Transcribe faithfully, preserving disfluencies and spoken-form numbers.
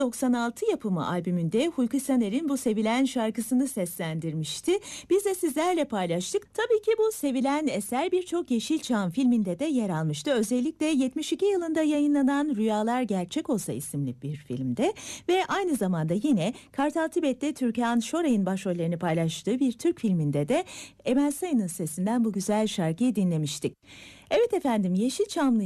doksan altı yapımı albümünde Hulki Saner'in bu sevilen şarkısını seslendirmişti. Biz de sizlerle paylaştık. Tabii ki bu sevilen eser birçok Yeşilçam filminde de yer almıştı. Özellikle yetmiş iki yılında yayınlanan Rüyalar Gerçek Olsa isimli bir filmde ve aynı zamanda yine Kartal Tibet'te Türkan Şoray'ın başrollerini paylaştığı bir Türk filminde de Emel Sayın'ın sesinden bu güzel şarkıyı dinlemiştik. Evet efendim, Yeşilçamlı